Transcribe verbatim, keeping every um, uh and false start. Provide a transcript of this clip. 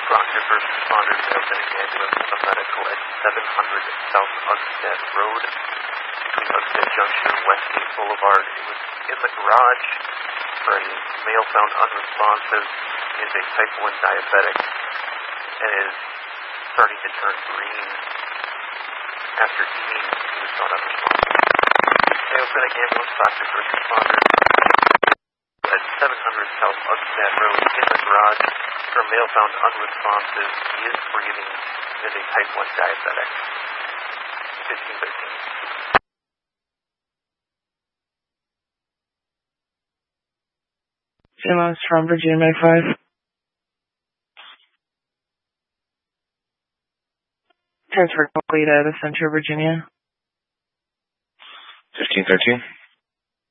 Rockford first responders have been an ambulance from medical at seven hundred South Ugstead Road between Ugstead Junction and Westgate Boulevard. It was in the garage for a male found unresponsive. He is a type one diabetic and is starting to turn green. After eating, he was found unresponsive. Mayo-Clinic ambulance, Doctor first responders at seven hundred South Ugstead Road in the garage for a male found unresponsive. He is breathing and is a type one diabetic. fifteen thirteen. Ambulance from Virginia Med five. Transfer quickly to the center of Virginia. fifteen thirteen.